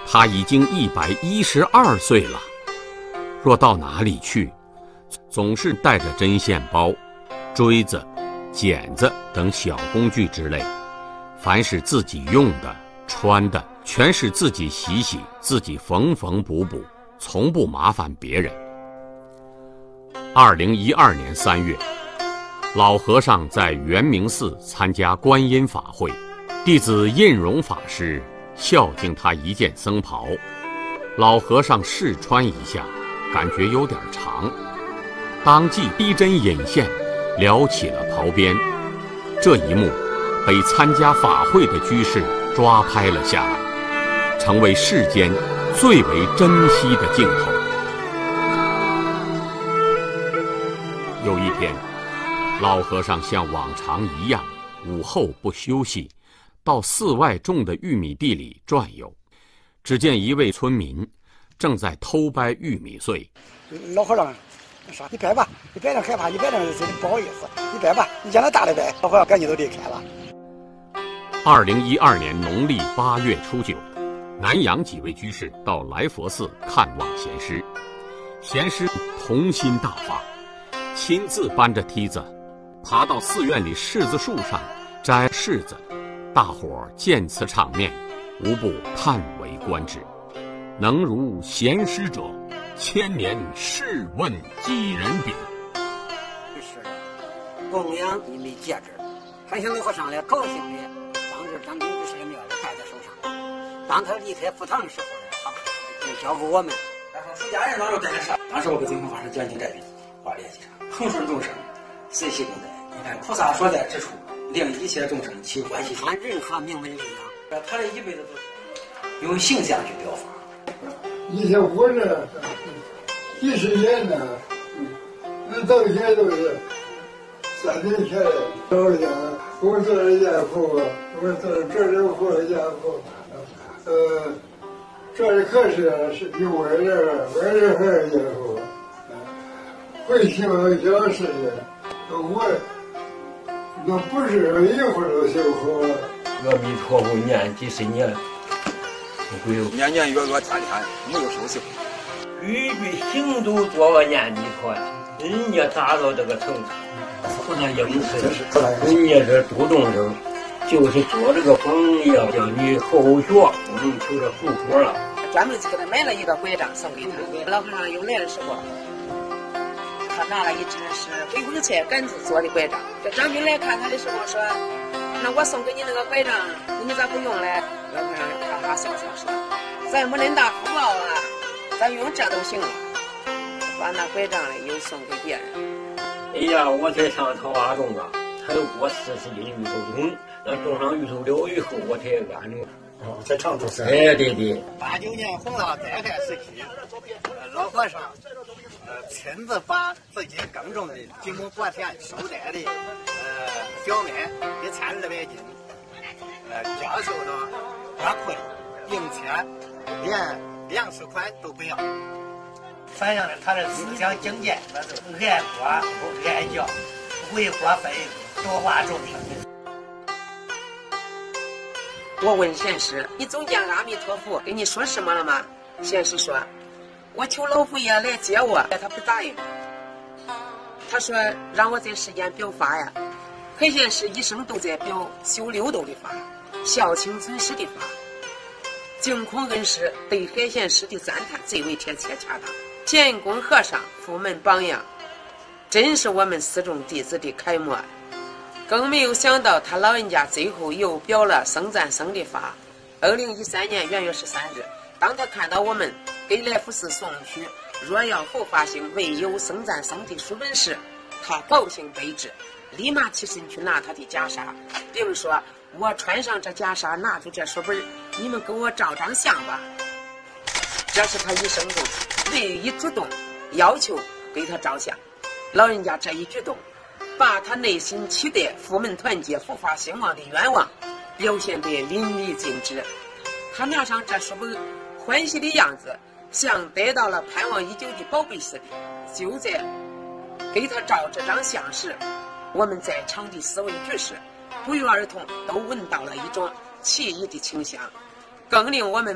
他已经112岁了，若到哪里去，总是带着针线包、锥子、剪子等小工具之类，凡是自己用的、穿的，全是自己洗洗，自己缝缝补补，从不麻烦别人。2012年3月，老和尚在圆明寺参加观音法会，弟子印容法师孝敬他一件僧袍，老和尚试穿一下，感觉有点长，当即逼针引线，撩起了袍边。这一幕被参加法会的居士抓拍了下来，成为世间最为珍惜的镜头。有一天，老和尚像往常一样，午后不休息，到寺外种的玉米地里转悠。只见一位村民正在偷掰玉米穗。 老和尚说：“你掰吧，你掰着害怕，你掰着不好意思，你掰吧，你让他大的掰。”老和尚赶紧都离开了。 2012年农历8月初9，南阳几位居士到来佛寺看望贤师，贤师童心大发，亲自搬着梯子爬到寺院里柿子树上摘柿子，大伙儿见此场面，无不叹为观止。能如贤师者，千年试问几人比？ 是供养一枚戒指，还向老和尚来高兴的，当时张炳居士的庙里戴在手上。当他离开佛堂的时候呢，他就交给我们。 然后出家人当时戴上，当时我给净空法师讲经这笔话联系上，恒顺众生，随喜共在。你看菩萨所在之处，令一切众生起欢喜心。 按任何名门力量， 他这一辈子都是用形象去表法。 以前活着几十年了，那到现在都是3年前老家，我做了家父，我做了这里活了家父，这里可是比外人还是家父，会听讲事情，我那不是一会儿就修好了。 阿弥陀佛念几十年。 年年月月天天没有休息， 句句行都做个念弥陀，人家达到这个程度，不能应试，人家这度众生，就是做这个榜样，叫你后学不能求这富果了。 专门给他买了一个拐杖送给他。老和尚又来的时候，他拿了一只是回光菜杆子做的拐杖。这张兵来看他的时候说：“那我送给你那个拐杖，你咋不用嘞？”老和尚哈哈笑笑说：“咱没恁大福报啊，咱用这都行了。”把那拐杖嘞又送给别人。 哎呀，我才上桃花种啊，才给我40斤芋头种，那种上芋头了以后，我才安了。 在常州市。 哎，对对。 89年洪涝灾害时期，老和尚亲自把自己耕种的经过播田收摘的小麦1200斤，交收到大库里，并且连粮食款都不要，反映了他的思想境界，爱国不爱教，为国分多化众生。 我问贤师：“你总见阿弥陀佛跟你说什么了吗？”贤师说：“我求老佛爷来接我，他不答应。他说让我在世间表法呀。海贤师一生都在表修六道的法，孝亲尊师的法。净空恩师对海贤师的赞叹最为贴切恰当。乾坤和尚佛门榜样，真是我们寺众弟子的楷模。更没有想到他老人家最后又表了僧赞僧的法。2013年元月13日，当他看到我们给来福寺送去若要后发行未有僧赞僧的书本时，他高兴备至，立马起身去拿他的袈裟，并说：“我穿上这袈裟，拿出这书本，你们给我照张相吧。”这是他一生中唯一主动要求给他照相。老人家这一举动，把他内心期待佛门团结、佛法兴旺的愿望表现得淋漓尽致。他拿上这书本，欢喜的样子像得到了盼望已久的宝贝似的。就在给他照这张相时，我们在场的4位居士不约而同都闻到了一种奇异的清香，更令我们